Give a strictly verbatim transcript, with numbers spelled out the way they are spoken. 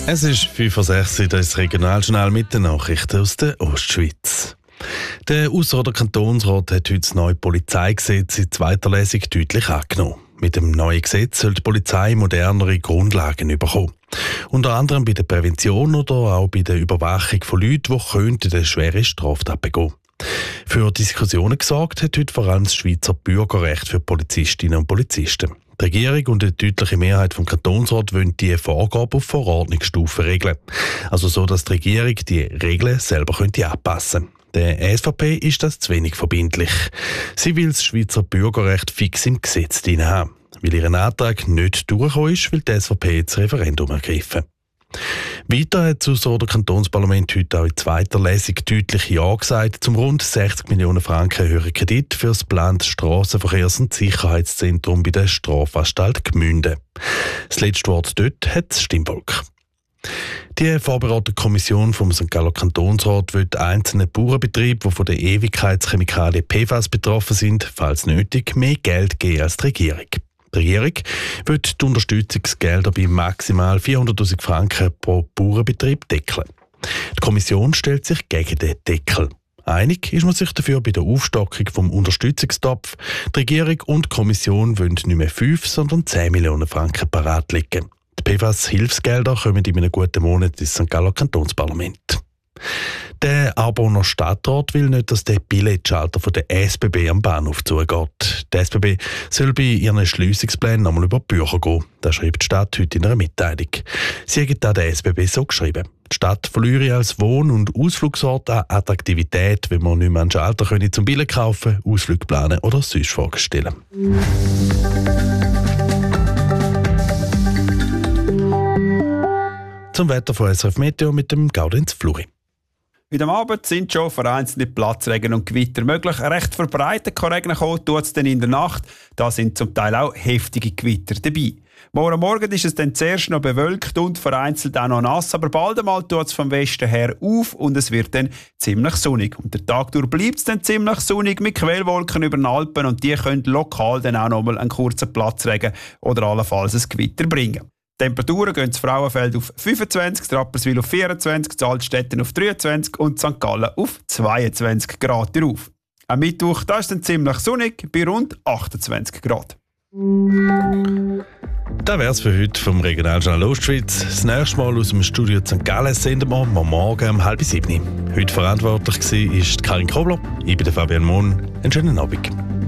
Es ist fünf Uhr sechs, das Regionaljournal mit den Nachrichten aus der Ostschweiz. Der Ausserrhoder Kantonsrat hat heute das neue Polizeigesetz in zweiter Lesung deutlich angenommen. Mit dem neuen Gesetz soll die Polizei modernere Grundlagen bekommen. Unter anderem bei der Prävention oder auch bei der Überwachung von Leuten, die könnten eine schwere Straftat begehen. Für Diskussionen gesorgt hat heute vor allem das Schweizer Bürgerrecht für Polizistinnen und Polizisten. Die Regierung und eine deutliche Mehrheit vom Kantonsrat wollen diese Vorgabe auf Verordnungsstufe regeln. Also so, dass die Regierung die Regeln selber könnte anpassen könnte. Der S V P ist das zu wenig verbindlich. Sie will das Schweizer Bürgerrecht fix im Gesetz drin haben. Weil ihr Antrag nicht durchgekommen ist, will die S V P das Referendum ergreifen. Weiter hat das Ausserrhoder Kantonsparlament heute auch in zweiter Lesung deutlich Ja gesagt zum rund sechzig Millionen Franken höheren Kredit für das geplante Strassenverkehrs- und Sicherheitszentrum bei der Strafanstalt Gmünden. Das letzte Wort dort hat das Stimmvolk. Die vorbereitete Kommission vom Sankt Galler Kantonsrat will einzelne Bauernbetriebe, die von der Ewigkeitschemikalie P F A S betroffen sind, falls nötig, mehr Geld geben als die Regierung. Die Regierung wird die Unterstützungsgelder bei maximal vierhunderttausend Franken pro Bauernbetrieb deckeln. Die Kommission stellt sich gegen den Deckel. Einig ist man sich dafür bei der Aufstockung vom Unterstützungstopf. Die Regierung und die Kommission wollen nicht mehr fünf, sondern zehn Millionen Franken parat legen. Die P F A S-Hilfsgelder kommen in einem guten Monat ins Sankt Galler Kantonsparlament. Der Arboner Stadtrat will nicht, dass der Billetschalter von der S B B am Bahnhof zugeht. Die S B B soll bei ihren Schliessungsplänen einmal über die Bücher gehen. Das schreibt die Stadt heute in einer Mitteilung. Sie hat da der S B B so geschrieben. Die Stadt verliere als Wohn- und Ausflugsort an Attraktivität, wenn man nicht mehr einen Schalter können zum Billett kaufen, Ausflüge planen oder sonst Fragen stellen. Zum Wetter von S R F Meteo mit dem Gaudenz Fluri. Heute Abend sind schon vereinzelte Platzregen und Gewitter möglich. Recht verbreitet kann Regen kommen, tut es dann in der Nacht. Da sind zum Teil auch heftige Gewitter dabei. Morgen Morgen ist es dann zuerst noch bewölkt und vereinzelt auch noch nass, aber bald einmal tut es vom Westen her auf und es wird dann ziemlich sonnig. Und der Tag durch bleibt es dann ziemlich sonnig mit Quellwolken über den Alpen und die können lokal dann auch noch mal einen kurzen Platzregen oder allenfalls ein Gewitter bringen. Die Temperaturen gehen zu Frauenfeld auf fünfundzwanzig, Rapperswil auf vierundzwanzig, zu Altstetten auf dreiundzwanzig und Sankt Gallen auf zweiundzwanzig Grad drauf. Am Mittwoch da ist dann ziemlich sonnig bei rund achtundzwanzig Grad. Das wär's für heute vom Regionaljournal Ostschweiz. Das nächste Mal aus dem Studio Sankt Gallen senden wir morgen um halb sieben. Heute verantwortlich war Karin Kobler. Ich bin der Fabian Mohn. Einen schönen Abend.